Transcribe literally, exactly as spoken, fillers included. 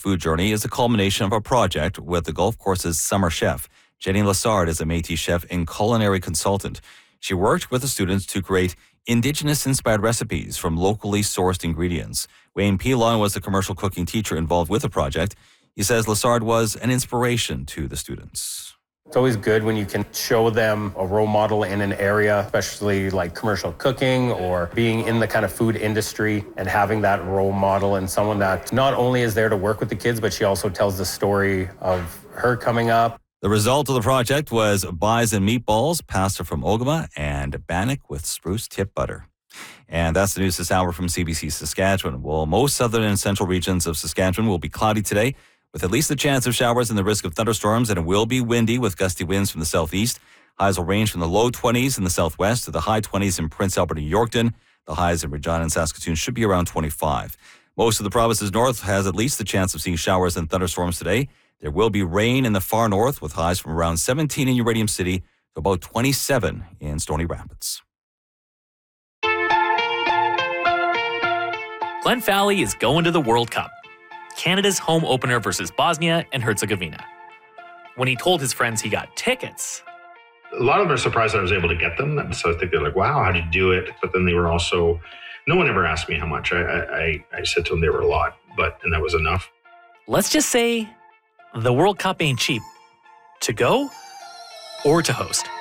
food journey is a culmination of a project with the golf course's summer chef. Jenny Lessard is a Métis chef and culinary consultant. She worked with the students to create Indigenous-inspired recipes from locally sourced ingredients. Wayne Pilon was the commercial cooking teacher involved with the project. He says Lessard was an inspiration to the students. It's always good when you can show them a role model in an area, especially like commercial cooking or being in the kind of food industry, and having that role model and someone that not only is there to work with the kids, but she also tells the story of her coming up. The result of the project was bison meatballs, pasta from Ogama, and bannock with spruce tip butter. And that's the news this hour from C B C Saskatchewan. Well, most southern and central regions of Saskatchewan will be cloudy today, with at least a chance of showers and the risk of thunderstorms, and it will be windy with gusty winds from the southeast. Highs will range from the low twenties in the southwest to the high twenties in Prince Albert and Yorkton. The highs in Regina and Saskatoon should be around twenty-five. Most of the province's north has at least the chance of seeing showers and thunderstorms today. There will be rain in the far north with highs from around seventeen in Uranium City to about twenty-seven in Stony Rapids. Glen Valley is going to the World Cup, Canada's home opener versus Bosnia and Herzegovina. When he told his friends he got tickets, a lot of them are surprised that I was able to get them. So I think they're like, wow, how did you do it? But then they were also, no one ever asked me how much. I, I, I said to them they were a lot, but, and that was enough. Let's just say the World Cup ain't cheap. To go or to host.